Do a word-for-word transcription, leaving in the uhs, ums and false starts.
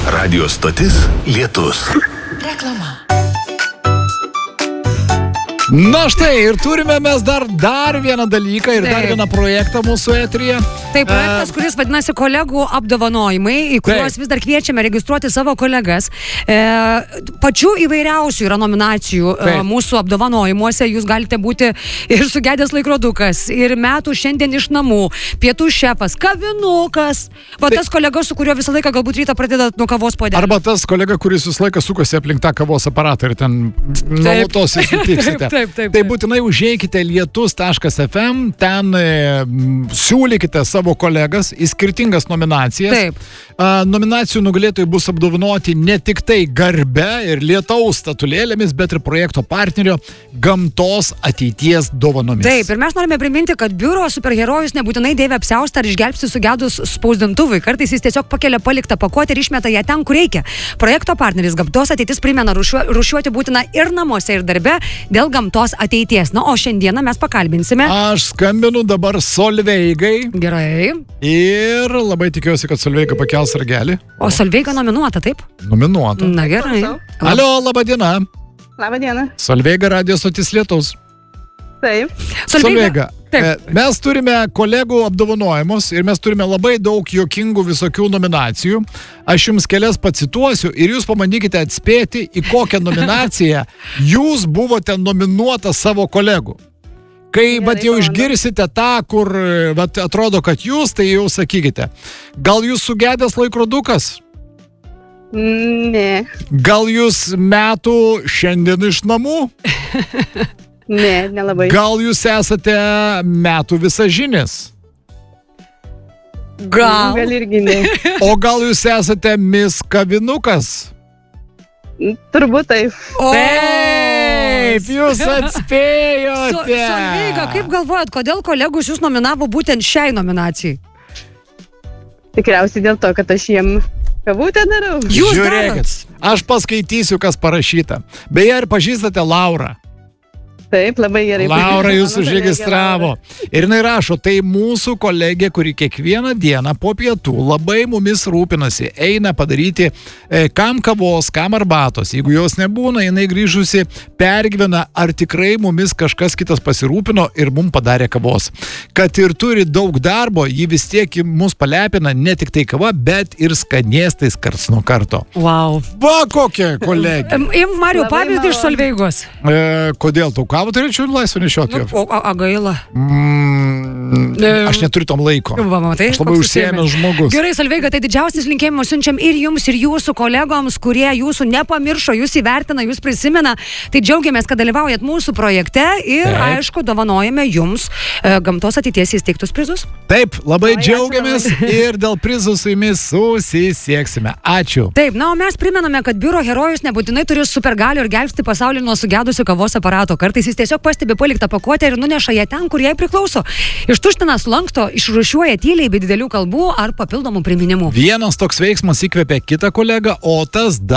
Radio stotis Lietus. Reklama. Na štai, ir turime mes dar, dar vieną dalyką ir Taip. dar vieną projektą mūsų eteryje. Tai projektas, kuris vadinasi kolegų apdovanojimai, į kuriuos Taip. vis dar kviečiame registruoti savo kolegas. E, pačių įvairiausių yra nominacijų e, mūsų apdovanojimuose. Jūs galite būti ir sugedęs laikrodukas, ir metų šiandien iš namų, pietų šefas, kavinukas. Va tas kolega, su kuriuo visą laiką galbūt rytą pradedat nuo kavos puodelio. Arba tas kolega, kuris visą laiką sukosi aplink tą kavos aparatą ir ten nuolatos įsitiksite. Taip, taip, taip. Tai būtinai užeikite lietus taškas ef em, ten e, siūlykite savo kolegas į skirtingas nominacijas. Taip. A, nominacijų nugalėtojai bus apdovanoti ne tik tai garbe ir lietaus statulėlėmis, bet ir projekto partnerio gamtos ateities dovanomis. Taip, ir mes norime priminti, kad biuro superherojus nebūtinai dėvi apsiaustą ar išgelbsti sugedus spausdintuvui. Kartais jis tiesiog pakelia paliktą pakuotę ir išmeta ją ten, kur reikia. Projekto partneris gamtos ateitis primena rūšiuoti būtina ir namuose, ir darbe dėl gamtos tos ateities. Na, o šiandieną mes pakalbinsime. Aš skambinu dabar Solveigai. Gerai. Ir labai tikiuosi, kad Solveiga pakels ragelį. O Solveiga nominuota, taip? Nominuota. Na, gerai. Alio, laba diena. Labą dieną. Solveiga, Radio stotis Lietus. Taip. Solveiga, mes turime kolegų apdovanojimus ir mes turime labai daug juokingų visokių nominacijų. Aš jums kelias pacituosiu ir jūs pamandykite atspėti, į kokią nominaciją jūs buvote nominuota savo kolegų. Kai Gerai, vat, jau malonu. išgirsite tą, kur vat, atrodo, kad jūs, tai jau sakykite. Gal jūs sugedęs laikrodukas? Ne. Gal jūs metų šiandien iš namų? Ne, nelabai. Gal jūs esate metų visažinis? Gal. Gal irgi ne. O gal jūs esate mis kavinukas? Turbūt taip. O, Taip, jūs So- atspėjote. Solveiga, kaip galvojat, kodėl kolegus jūs nominavo būtent šiai nominacijai? Tikriausiai dėl to, kad aš jiem kavutę darau. Jūs Žiūrėkit, aš paskaitysiu, kas parašyta. Beje, ar pažįstate Laurą? Taip, labai gerai. Laura jūs Mano kolegė užregistravo. Laura. Ir jinai rašo, tai mūsų kolegė, kuri kiekvieną dieną po pietų labai mumis rūpinasi, eina padaryti e, kam kavos, kam arbatos. Jeigu jos nebūna, jinai grįžusi, pergyvena, ar tikrai mumis kažkas kitas pasirūpino ir mum padarė kavos. Kad ir turi daug darbo, ji vis tiek mus palepina ne tik tai kava, bet ir skanėstais karts nuo karto. Wow. Va kokia kolegė. Im, Mariu, Labai pavyzdį iš malonu. Solveigos. E, kodėl tu kavą turėčiau laisvą nešioti? O, a, a gaila. Mm, aš neturiu tam laiko. Va, matai, Aš labai koks užsiėmęs žmogus. Gerai, Solveiga, tai didžiausias linkėjimus siunčiam ir jums, ir jūsų kolegoms, kurie jūsų nepamiršo, jūs įvertina, jūs prisimena. Tai džiaugiamės, kad dalyvaujat mūsų projekte ir, Taip. aišku, dovanojame jums e, gamtos ateities įsteigtus prizus. Taip, labai Oi, džiaugiamės ačiū ir dėl prizų su jumis susisieksime. Ačiū. Taip, na, o mes primename, kad biuro herojus nebūtinai turi supergalių ir gelbsti pasaulį nuo sugedusių kavos aparato. Kartais jis tiesiog pastebi paliktą pakuotę ir nuneša ją ten, kur jai priklauso. Ištuština, sulanksto, išrūšiuoja tyliai be didelių kalbų ar papildomų priminimų. Vienas toks veiksmas įkvėpė kitą kolegą, o tas dar